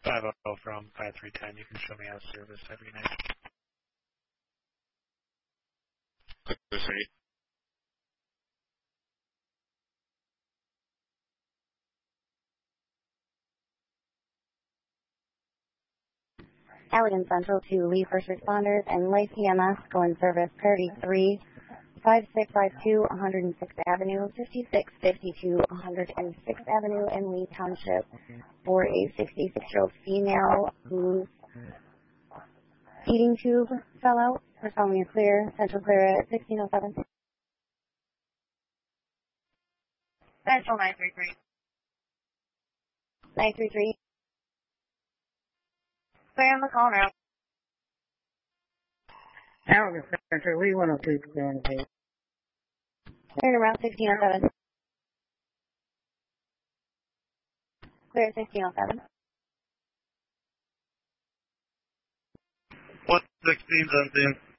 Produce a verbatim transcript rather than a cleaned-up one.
five oh from five three ten. You can show me out of service every night. Sorry. Allegan Central to Lee First Responders and Life E M S go in service Prairie three, five six five two, one oh sixth Avenue, fifty-six fifty-two, one oh sixth Avenue in Lee Township for a sixty-six-year-old female whose feeding tube fell out. Her following is clear. Central clear at sixteen oh seven. Central nine three three. nine three three. Clear on the call now. Allegan Central, Lee one oh two, clear on the page. Clear around sixteen oh seven. Clear sixteen oh seven. one sixteen seventeen.